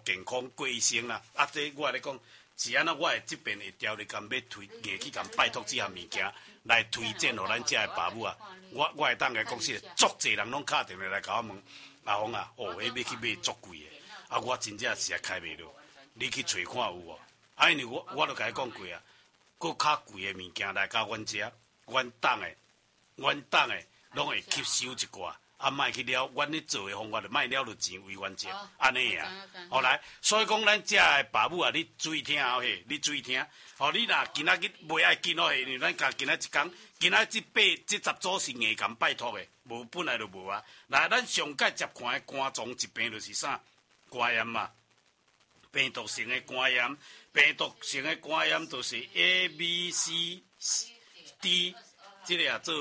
健康过一生啦。啊，这我来讲，是安那我会这边会调你讲要推，硬去讲拜托这项物件来推荐互咱遮的爸母啊。我会当来讲是，足侪人拢敲电话来甲我问阿峰啊，哦，迄要去买足贵的，啊，我真正是开袂落，你去找看有无？啊，因为我都甲你讲过啊，搁较贵的物件来甲阮遮，阮党的拢会吸收一寡。啊，莫去了，阮咧做诶方法就莫了就钱为原则，安尼啊。后来，所以讲咱遮诶爸母啊，你注意听哦嘿，你注意听。哦，你若今仔日袂爱紧哦嘿，因为咱甲今仔一讲，今仔这10组是硬工拜托诶，无本来就无啊。来，咱上届接看诶肝脏疾病就是啥？肝炎嘛，病毒性诶肝炎，病毒性诶肝炎就是 A、B、C、D， 即个啊做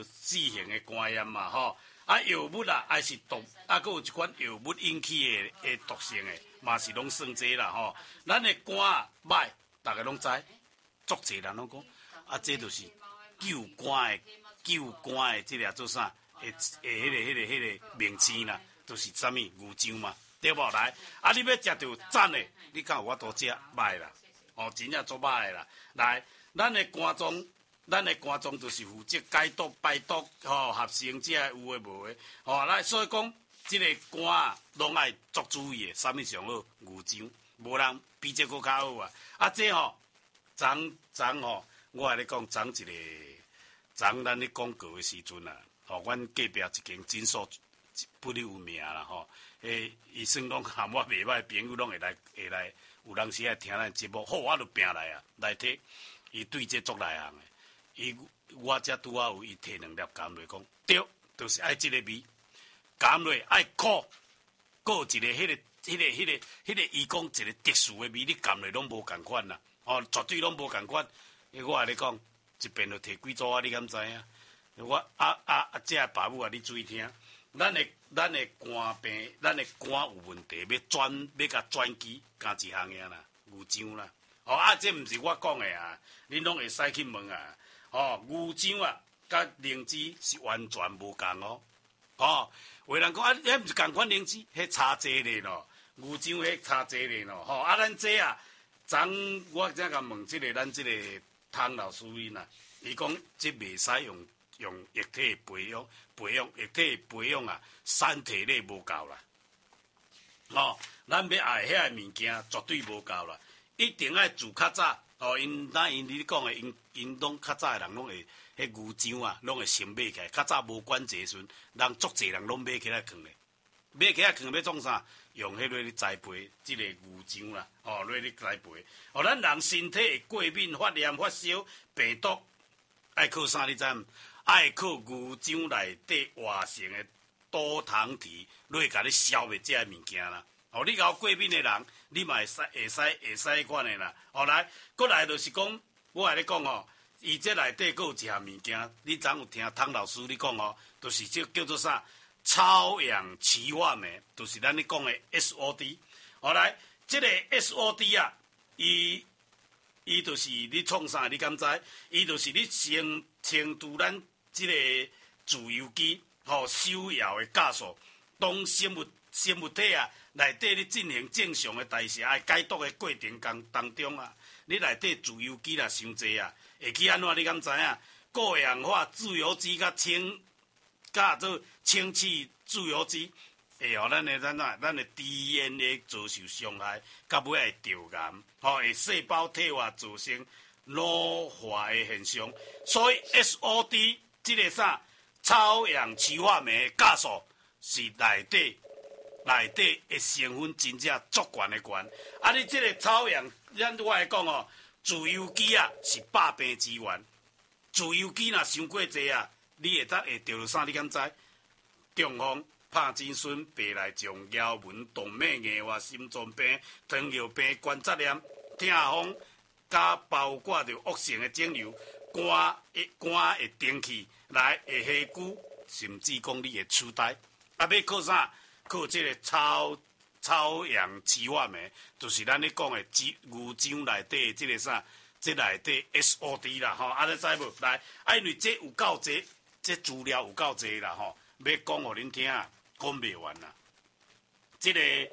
4型诶肝炎嘛，吼。啊，药物啊，还是毒，啊，佮有一款药物引起的毒性的，嘛是拢算这啦吼。咱的肝啊歹，大家拢知，足侪人拢讲，啊，这就是救肝的这个做啥？迄个名称啦，就是啥物牛樟嘛，对无来？啊，你要食到赞的，你敢有法度食歹啦？哦，真正足歹的啦。来，咱的肝脏就是负责解毒、排毒、吼合成这有诶无诶，吼来，所以讲，即个肝啊，拢爱足注意诶。啥物上好？牛樟，无人比这个较好啊。啊，这吼，昨吼，我甲你讲，咱咧广告诶时阵啊，吼，阮隔壁一间诊所不哩有名啦，吼，医生拢含我袂歹，朋友拢会来，有当时来听咱节目，好，我就拼来啊，来摕，伊对这足内行诶。我遮拄啊有伊摕2粒甘落讲，对，就是爱即个味，甘落爱苦，搁有一个迄个伊讲一个特殊的味，你甘落拢无共款啦，哦，绝对拢无共款。我甲你讲，一遍就摕几组啊，你敢知影？我这爸母啊，你注意听，咱的肝病，咱的肝有问题，要甲转机，加一项嘢啦，牛樟啦。哦啊，这毋是我讲的啊，恁拢会使去问啊。哦，牛樟啊，甲灵芝是完全无共哦。哦，有人讲啊，迄毋是共款灵芝，迄差济咧咯。牛樟迄差济咧咯。吼啊，咱这啊，我才甲问即个咱即个汤老师因啊，伊讲即袂使用液体培养液体培养啊，产体力无够啦。哦，咱要爱遐个物件绝对无够啦，一定爱自较早。哦，因你讲的，因拢较早的人拢会，迄牛樟啊，拢会先买起来。较早无管这时阵，人足侪人拢买起来放咧，买起来放要创啥？用迄个栽培，即个牛樟啦，哦，落去栽培。哦，咱人身体会过敏、发炎、发烧、病毒，爱靠啥？你知毋？爱靠牛樟内底活性的多糖体，落去甲你消灭这物件啦。哦，你搞过敏的人，你嘛会使迄款的啦。后来，过来就是讲，我甲你讲哦，伊这内底佫有一项物件，你昨有听汤老师你讲哦，就是这叫做啥？超氧歧化酶，就是咱咧讲的 SOD。后来，这个 SOD 啊，伊就是你创啥？你敢知？伊就是你先拄咱这个自由基首要的酵素，当生物体啊。内底你进行正常的代谢，解毒的过程当中啊，你内底自由基啦伤济啊，会去安怎？你敢知影？过氧化自由基甲做氢气自由基，会互咱的 DNA 遭受伤害，甲尾会着癌，会细胞退化造成老化的现象。所以 SOD 这个啥超氧歧化酶的酵素是内底的成分真正足悬的悬，啊！你这个超氧，我来讲哦，自由基啊是百病之源。自由基若伤过济啊，你会得啥？你敢知？中风、帕金森、白内障、腰纹、动脉硬化、心脏病、糖尿病、关节炎、痛风，加包括着恶性的肿瘤、肝会顶气，来会下久，甚至讲你会痴呆。啊，要靠啥？靠这个超氧歧化酶，就是咱咧讲的牛樟内底的这个啥，这内底 SOD 啦，吼，啊，你知无？来，因为这有够济，这资料有够济啦，吼，要讲互恁听啊，讲袂完啦。这个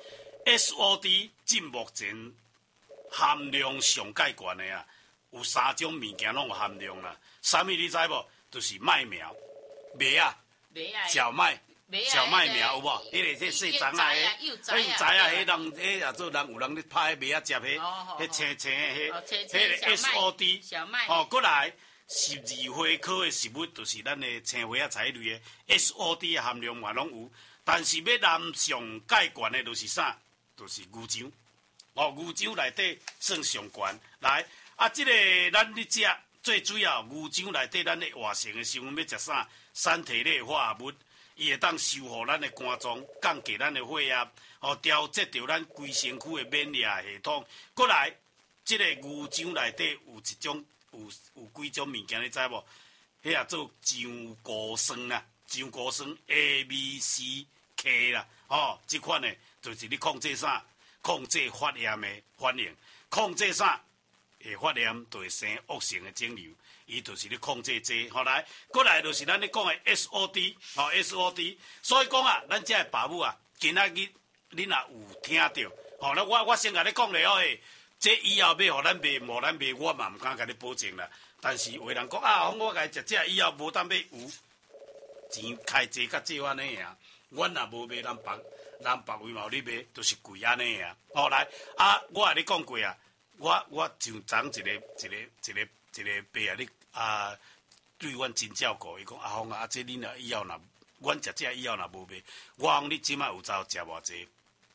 SOD 至目前含量上介悬的啊，有3种物件拢有含量啦。啥物你知无？就是麦苗、麦啊、小麦。小麦苗有无？迄个细长啊，迄有知啊，迄人迄也做人有人咧拍迄麦啊，食迄青青迄个 SOD， 小麦。 哦，过来12花科的食物，就是咱的青花啊菜类的 SOD 的含量嘛拢有，但是要含上介悬的，就是啥？就是牛樟。哦，牛樟内底算上悬。来，啊，即个咱咧食最主要牛樟内底咱咧活性的成分要食啥？三体类化合物。伊会当修复咱的肝脏，降低咱的血压，哦，调节着咱规身躯的免疫系统。过来，即个牛樟内底有一种有几种物件，你知无？迄也做橡果酸啊，橡果酸 ABCK 啦，哦，即款的就是你控制啥？控制发炎的反应，控制啥？会发炎就会生恶性的肿瘤。伊就是咧控制这，后来过来就是咱咧讲的 SOD， 哦 SOD， 所以讲啊，咱这爸母啊，今仔日你若有听到，吼，那我先甲你讲咧哦，这以后要互咱卖，无咱卖，我嘛毋敢甲你保证啦。但是有人讲啊，我甲伊食这以后无当要有钱开济甲这安尼啊，阮若无卖，咱别位嘛有咧卖，就是贵安尼啊。后来啊，我甲你讲过啊，我就昨一个爸啊，你啊对阮真照顾，伊讲阿峰啊，这恁若以后若阮食这以后若无卖，我讲你即摆有走食偌济，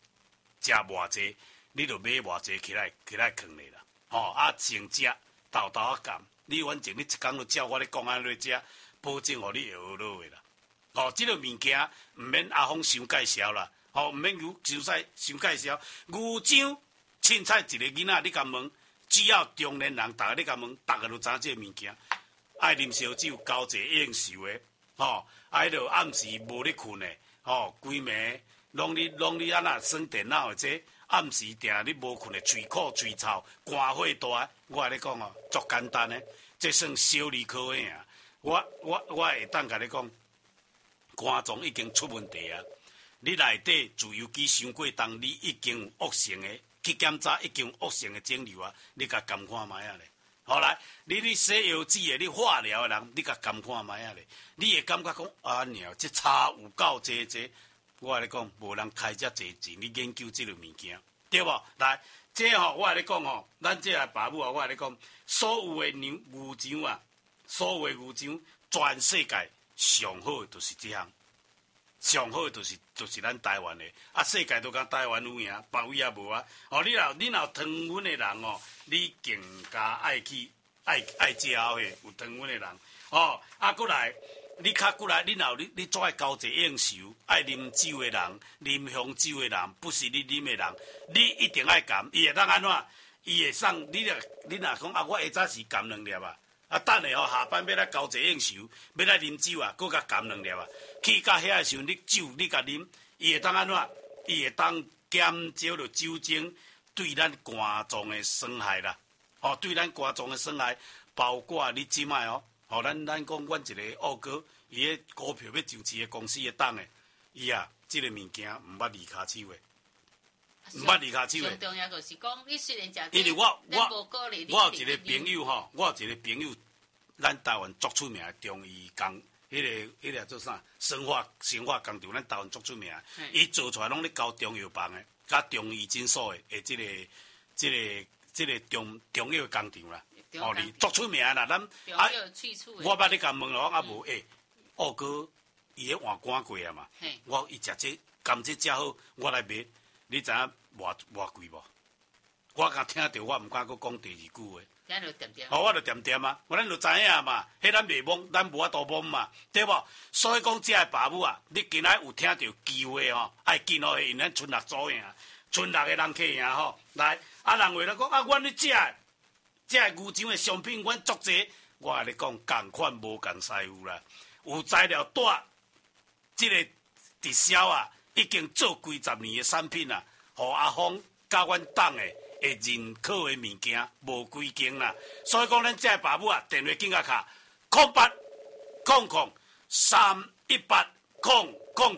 你就买偌济起来藏咧啦。吼啊，先食豆啊咸，你反正你一工就照我咧讲安尼食，保证互你会学落的啦。吼，即个物件毋免阿峰伤介绍啦，吼毋免伤介绍。牛樟凊彩一个囡仔，你甲问。只要中年人，大家你甲问，大家都知这物件，爱啉烧酒，交际应酬的，吼，爱着暗时无咧困的，吼，规暝拢你安那耍电脑的这，暗时定你无困的，喙苦喙臭，肝火大，我甲你讲哦，足简单的，这算小儿科的啊。我会当甲你讲，肝脏已经出问题啊，你内底自由基伤过重，你已经有恶性的。去检查已经恶性的肿瘤啊！你甲监看卖啊咧。后来你洗药剂的，你化疗的人，你甲监看卖啊咧。你会感觉讲啊，娘，这差有够济。我甲你讲，无人开遮济钱，你研究这个物件，对无？来，这吼，我甲你讲吼，咱这个爸母啊，我甲你讲，所有的牛樟啊，所有的牛樟，全世界上好的就是这项。上好就是咱台湾的，啊，世界都讲台湾有赢，别位也无啊。哦，你若糖分的人哦，你更加爱去爱食后的有糖分的人，哦，啊，过来，你过来，你怎会交际应酬？爱啉酒的人，啉香酒的人，不是你啉的人，你一定爱含，伊会当安怎？伊会送你若讲啊，我下早时含2粒啊。啊，等下吼下班要来交际应酬，要来啉酒啊，搁甲含2粒啊。去到遐的时候，你酒你甲啉，伊会当安怎？伊会当减少着酒精对咱肝脏的伤害啦。哦，对咱肝脏的伤害，包括你即摆哦，吼咱讲阮一个二哥，伊个股票要上市的公司的党的，伊啊，即个物件毋捌离骹手的。毋捌离骹手的。 上重要就是讲，你虽然食， 因为我有一个朋友吼，咱台湾足出名的中医工，迄个做啥？生化工厂，咱台湾足出名。伊做出来拢咧交中药房的，甲中医诊所的，即个中药工厂啦。哦，你足出名啦，咱啊，我捌你甲问咯，啊无二哥伊迄换肝过啊嘛，我伊食这甘蔗食好，我来买。你知影偌贵无？我刚听到，我毋敢阁讲第二句话。我就点啊！咱就知影嘛，迄咱袂懵，咱无法度懵嘛，对无？所以讲，这个爸母啊，你今仔有听到机会吼，爱紧哦，因咱村6组赢，村6个人去赢吼。来，啊，人话咧讲啊，阮咧这个牛樟的商品，阮足济。我甲你讲，共款无共师傅啦，有材料大，这个直销啊。已经做几10年的产品啦，互阿峰甲阮党的会认可的物件无几间啦，所以讲咱这个爸母啊，电话紧甲卡0800318009。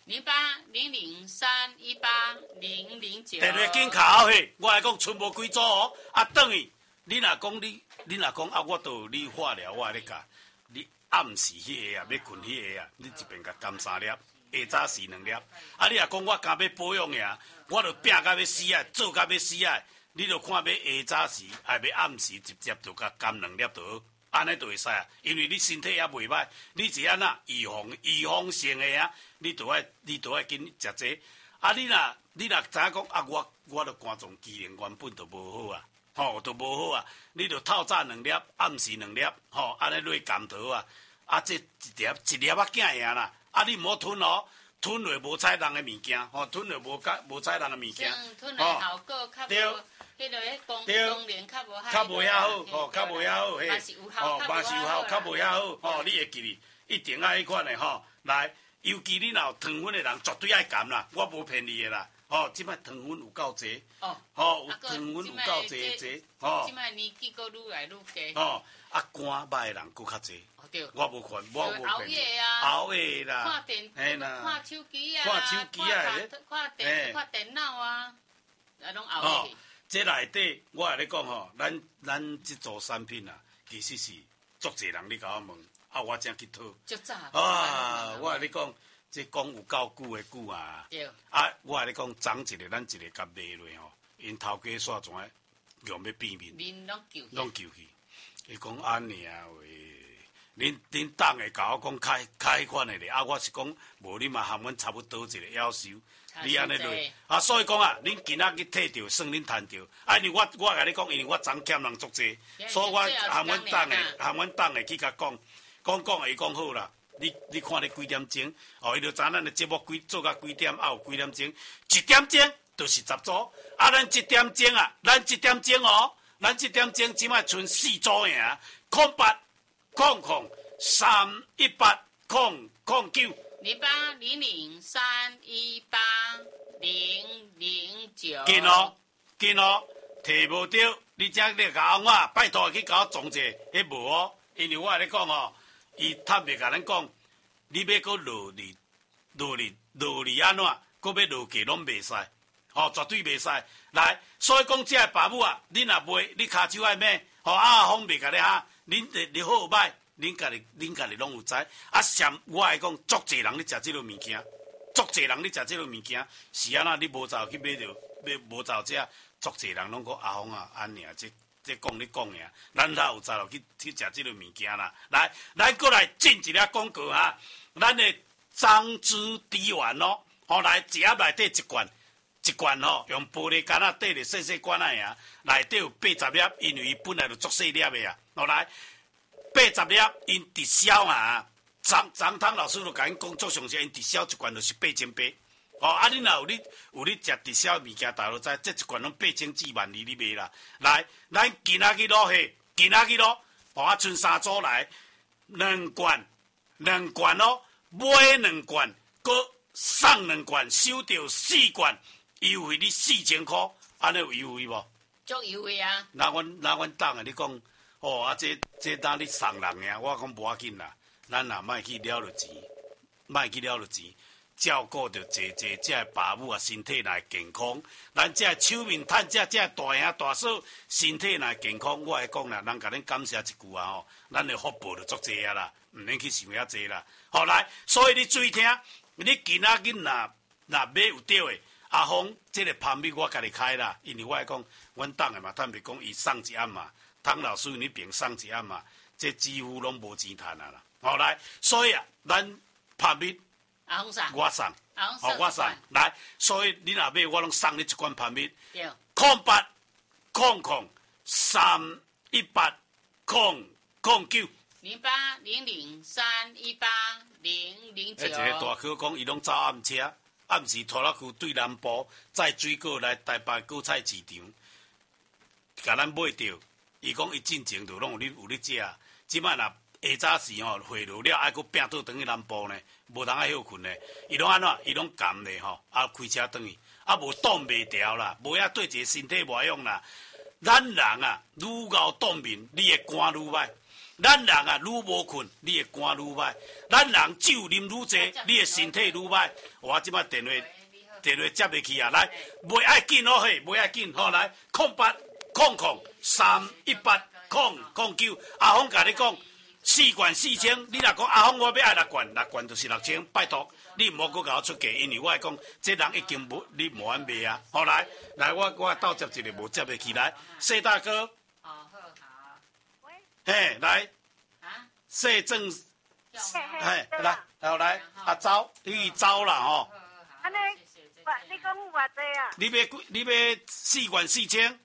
0800318009。 电话紧敲嘿，我来讲剩无几组哦。啊，等于你若讲你若讲啊，我都有你化疗，我咧甲你暗时迄个啊，要困迄个啊，你一边甲甘3粒，下早时2粒。啊，你若讲我敢要保养呀，我著拼甲要死啊，做甲要死啊，你著看要下早时，还要暗时，直接就甲甘2粒就好。安尼就会使啊，因为你身体也袂歹，你是安那预防性的啊，你就爱紧食这。啊，你若知影讲啊，我著肝脏机能原本就无好啊，就无好啊，你著透早2粒，暗时2粒，安尼落甘桃啊，啊这一粒啊惊赢啦，啊你毋好吞哦，吞落无采人的物件，吞落无采人的物件， 吞落效果较无。迄落迄功能较无遐好，较无遐好，嘿，嘛是有效，较无遐好，你会记哩，一定爱迄款的来，尤其你若有糖分的人，绝对爱含啦，我无骗你的啦，即摆糖分有够济，有糖分有够济， 即摆年纪阁愈来愈加，啊肝歹的人阁较济，我无骗，我无熬夜啊， 熬夜啦， 看手机啊，看电脑啊，拢熬夜。 这内底，我来咧讲咱这组产品啊，其实是足侪人咧甲我问，我才去讨。我来咧讲，这讲有够久的久啊。对。我来咧讲，咱一个甲卖落因头家煞怎样用要变面？面拢救去。伊讲安尼啊喂，恁党会甲我讲开款的咧，我是讲无你嘛含阮差不多一个夭寿。你安尼落，所以讲啊，恁今仔日摕着，算恁趁着。因为我甲你讲，因为我昨欠人足济，所以我含阮党的去甲讲，伊讲好啦。你看你几点钟？伊就知咱的节目做到几点，有几点钟？1点钟就是10组。咱1点钟啊，咱1点钟即摆剩4组尔，0800318009。 0800318009。 紧哦，摕无着，你才咧甲我，拜托去甲我撞者，迄无哦，因为我咧讲伊坦白甲咱讲，你要搁落哩安怎，搁要落价拢袂使，绝对袂使。来，所以讲这个爸母啊，恁若卖，你骹手爱买，方袂甲你你好歹。恁家己拢有知，我来讲，足侪人咧食即落物件，是安那你无走去买着，无走这，足侪人拢讲阿峰啊，安尔，这讲你讲尔，咱哪有走落去食即落物件啦？来，咱过来进一粒广告哈，咱的樟芝滴丸哦，来一盒内底一罐，用玻璃罐仔缀咧细罐仔尔，内底有80粒，因为伊本来就足细粒的啊，来。80粒，因直销啊！张汤老师就甲因讲，足详细，因直销一罐就是8800。你若有你食直销物件，大家知，这一罐拢8000至12000你卖啦。来，咱今仔日咯，剩3组来，2罐哦，买2罐，搁送2罐，收到4罐，优惠你4000块，安尼有优惠无？ 足优惠啊！ 那阮党的你讲。这当你送人呀，我讲无要紧啦，咱也莫去了了钱，照顾着这爸母啊身体内健康，咱这手面趁这大兄大嫂身体内健康，我来讲啦，咱甲恁感谢一句啊咱的福报就足济啊啦，毋免去想遐济啦。来，所以你注意听，你今仔日若买有对的，阿峰这个旁边我家己开啦，因为我来讲，阮党的嘛，坦白讲，伊送一暗嘛。汤老师你平送一暗嘛，这几乎拢无钱赚啊啦。来，所以啊，咱拍米，我送，我送。来，所以你若买，我拢送你一罐拍米。0800318009。 0800318009。 一个大哥讲，伊拢走暗车，暗时拖落去对南部，载水果来台北果菜市场，甲咱买着。伊讲伊进前就拢有咧食，即摆若下早时回落了，爱搁拼倒转去南部呢，无通爱休困呢。伊拢安怎？伊拢甘咧开车转去，无挡袂调啦，无遐对一个身体无用啦。咱人啊，愈熬挡面，你的肝愈歹。 咱人啊，愈无困，你的肝愈歹；咱人酒啉愈济，你的身体愈歹。我即摆电话接袂起啊！来，袂爱紧哦嘿，袂爱紧吼，来0800318009。阿峰甲你讲，4罐4000，你若讲阿峰我要爱6罐就是6000，拜托你毋好搁甲我出价，因为我会讲，这人已经无你无安卖啊！好来，我倒接一个无接袂起来，谢大哥。 好。 嘿，来，谢正，嘿，来，来，阿周，你周啦吼。 安尼，你讲偌济啊？ 你要4罐4000。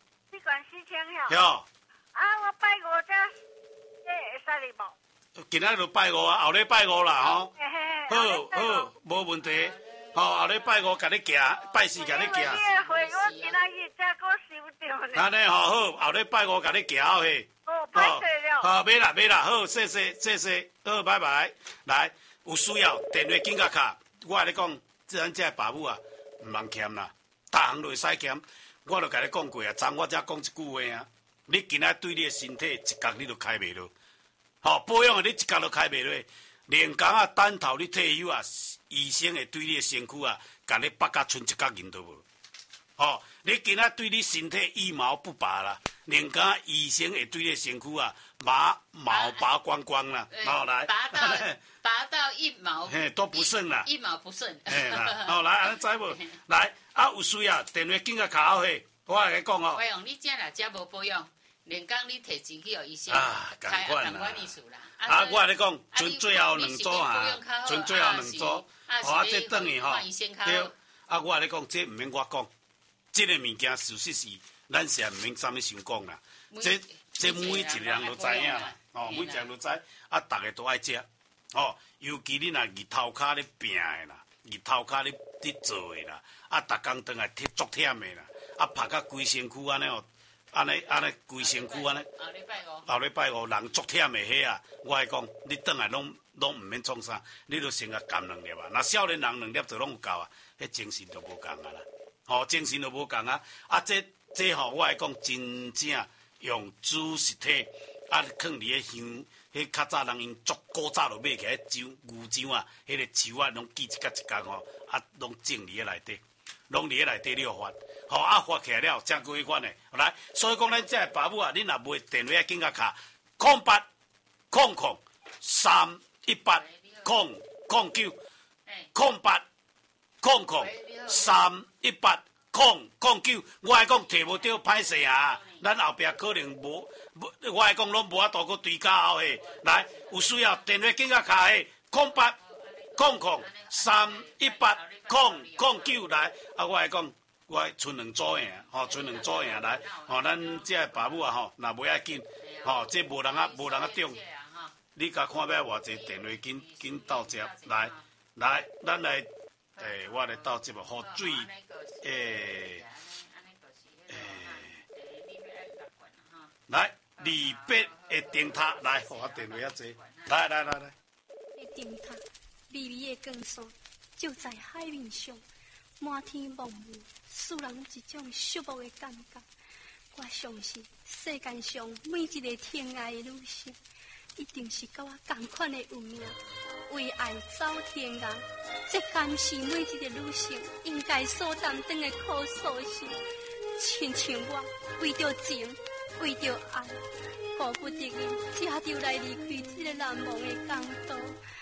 4罐4000 哟。 啊，我拜5只，会使哩无？ 今仔就拜5啊，后日拜5啦吼。好，无问题。吼，后日拜5甲你行，拜4甲你行。 你的货我今仔日才搁收着呢。 安尼吼好，后日拜5甲你行好嘿。 歹势了。 好，买啦，好，谢谢，好，拜拜。来，有需要电话紧甲卡，我甲你讲，咱这爸母啊，毋通欠啦，逐项都会使欠。我就甲你讲过啊，昨我才讲一句话啊，你今仔对你的身体一角你都开袂落，吼，保养的你一角都开袂落，连工啊等头你退休啊，医生会对你的身躯啊，甲你拔甲剩一角银都无。吼，你今仔对你身体羽毛不拔啦，连工医生会对你的身躯啊，毛拔光光啦，好来， 拔到一毛， 嘿，都不剩啦， 一毛不剩。 嘿啦，好来，安尼知无？来，啊有需要电话紧甲卡好嘿，我来你讲哦。 保养，你这若遮无保养，连讲你摕钱去互医生开同款意思啦。 啊，我来你讲，剩最后2组啊，剩最后2组，啊，这等于吼，对。啊，我来你讲，这毋免我讲。这个物件事实是，咱是毋免啥物想讲啦。这每一个人都知影啦，哦，每一个人都知，啊，逐个都爱食，哦，尤其你若日头骹咧拼的啦，日头骹咧做的啦，啊，逐工倒来足忝的啦，啊，拍甲规身躯安尼哦，安尼规身躯安尼。后礼拜5人足忝的迄啊，我来讲，你倒来拢毋免创啥，你著先甲含2粒啊，若少年人2粒就拢有够啊，迄精神就无共啊啦。吼，精神就无共啊！啊，这吼，我来讲，真正用煮实体，啊，放伫迄香，迄较早人因足古早就买起来酒牛酒啊，迄个树啊，拢记一角一角吼，啊，拢种伫迄内底，拢伫迄内底你有发，吼啊发起来了，正规款的。来，所以讲咱这爸母啊，你若买电话紧甲卡0800318009，0800318009，我来讲摕无到歹势啊！咱后壁可能无，我来讲拢无法度搁追加后嘿。来，有需要电话紧甲卡嘿0800318009来，啊，我来讲，我剩2组样，吼，剩2组样来，吼，咱这爸母啊，吼，若袂要紧，吼，这无人啊中，你甲看要偌济电话紧到接来，咱来。我来倒接好水，来200的灯塔，来，互我电话遐济，来。 灯塔，微微的光线，照在海面上，满天茫雾，使人一种寂寞的感觉。我相信世界上每一个疼爱的女性，一定是甲我同款的运命。为爱走天涯，这敢是每一个女性应该所担当的苦楚事。亲像我为着情，为着爱，顾不得的，才就来离开这个难忘的港都。